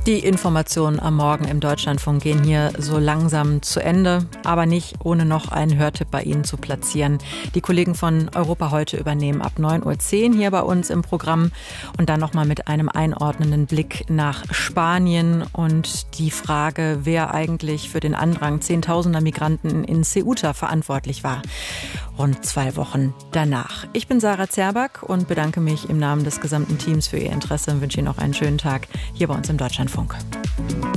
Die Informationen am Morgen im Deutschlandfunk gehen hier so langsam zu Ende, aber nicht ohne noch einen Hörtipp bei Ihnen zu platzieren. Die Kollegen von Europa heute übernehmen ab 9:10 Uhr hier bei uns im Programm und dann nochmal mit einem einordnenden Blick nach Spanien und die Frage, wer eigentlich für den Andrang Zehntausender Migranten in Ceuta verantwortlich war. Rund 2 Wochen danach. Ich bin Sarah Zerback und bedanke mich im Namen des gesamten Teams für Ihr Interesse und wünsche Ihnen noch einen schönen Tag hier bei uns im Deutschlandfunk.